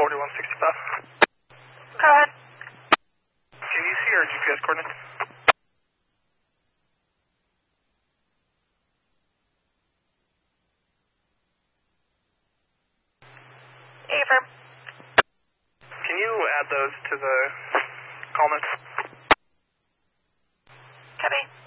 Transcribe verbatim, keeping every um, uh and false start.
forty-one sixty-five. Go ahead. Can you see our G P S coordinates? Affirm. Can you add those to the call notes? Copy.